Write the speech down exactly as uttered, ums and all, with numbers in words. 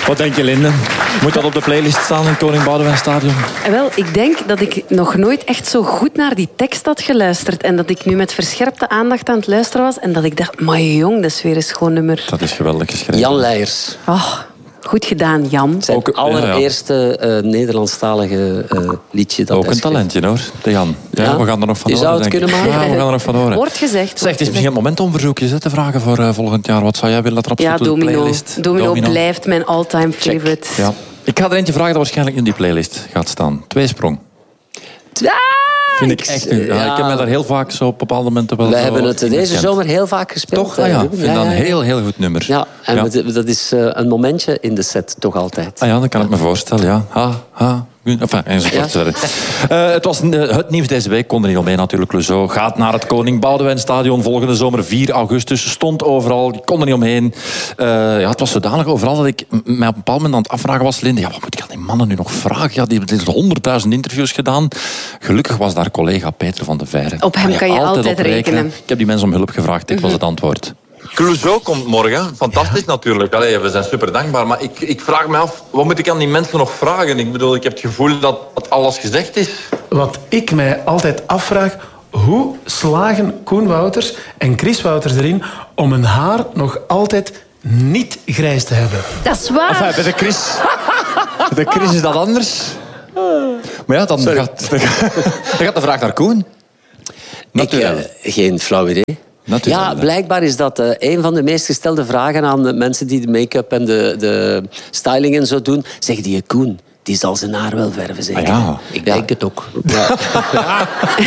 Wat denk je, Linde? Moet dat op de playlist staan in het Koning Boudewijn Stadion? Wel, ik denk dat ik nog nooit echt zo goed naar die tekst had geluisterd. En dat ik nu met verscherpte aandacht aan het luisteren was. En dat ik dacht, maar jong, dat is weer een schoon nummer. Dat is geweldig geschreven. Jan Leijers. Oh, goed gedaan, Jan. Zijn Ook, allereerste ja, ja. Uh, Nederlandstalige uh, liedje. Dat ook een talentje, hoor, de Jan. Ja, ja? We gaan er nog van Je horen. zou het kunnen maken. Ja, we gaan er nog van horen. Wordt gezegd. Zeg, het is misschien het moment om verzoekjes hè, te vragen voor uh, volgend jaar. Wat zou jij willen dat er op Ja, de Domino. playlist? Domino. Domino blijft mijn all-time favorite. Ja. Ik ga er eentje vragen dat waarschijnlijk in die playlist gaat staan. Tweesprong. Ja, Vind ik echt. Ja, ja. Ik heb mij daar heel vaak zo op bepaalde momenten wel. We zo hebben het deze gekend. zomer heel vaak gespeeld. Toch? Ah, ja. Ik vind ja, dat een heel, heel goed nummer. Ja, en ja. We, dat is uh, een momentje in de set, toch altijd. Ah ja, dat kan ik me voorstellen, ja. Ha, ha. Enfin, enzovoort. Ja. Uh, het was uh, het nieuws deze week. Kon er niet omheen natuurlijk. Clouseau gaat naar het Koning Boudewijn Stadion volgende zomer, vier augustus. Stond overal, ik kon er niet omheen. Uh, ja, het was zodanig overal dat ik mij op een bepaald moment aan het afvragen was. Linde, ja, wat moet ik aan die mannen nu nog vragen? Ja, die hebben honderdduizend interviews gedaan. Gelukkig was daar collega Peter van de Veire. Op hem kan je altijd, altijd rekenen. rekenen. Ik heb die mensen om hulp gevraagd. Dit mm-hmm. was het antwoord. Clouseau komt morgen. Fantastisch ja. natuurlijk. Allee, we zijn super dankbaar. Maar ik, ik vraag me af, wat moet ik aan die mensen nog vragen? Ik bedoel, ik heb het gevoel dat, dat alles gezegd is. Wat ik mij altijd afvraag, hoe slagen Koen Wouters en Chris Wouters erin om hun haar nog altijd niet grijs te hebben? Dat is waar. Enfin, bij de Chris, bij de Chris is dat anders. Maar ja, dan gaat, dan gaat de vraag naar Koen. Natuurlijk. Uh, geen flauw idee. Natuurlijk. Ja, blijkbaar is dat uh, een van de meest gestelde vragen aan de mensen die de make-up en de, de styling en zo doen. Zeggen die, Koen, die zal zijn haar wel verven, zeker? Ah ja. Ik denk ja. het ook. Ja.